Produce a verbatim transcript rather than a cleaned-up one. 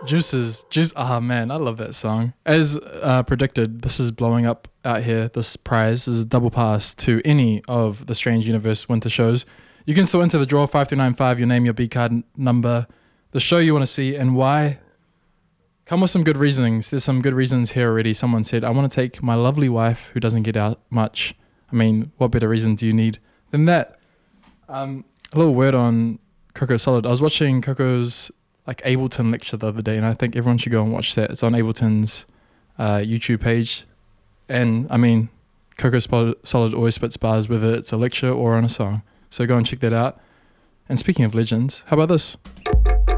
Juices, juice. Ah, man, I love that song. As uh, predicted, this is blowing up out here. This prize is a double pass to any of the Strange Universe winter shows. You can still enter the draw five three nine five, your name, your B card number, the show you want to see, and why. Come with some good reasonings. There's some good reasons here already. Someone said, I want to take my lovely wife who doesn't get out much. I mean, what better reason do you need than that? Um, a little word on Coco Solid. I was watching Coco's like Ableton lecture the other day, and I think everyone should go and watch that. It's on Ableton's uh, YouTube page. And I mean, Coco Solid always spits bars, whether it's a lecture or on a song. So go and check that out. And speaking of legends, how about this?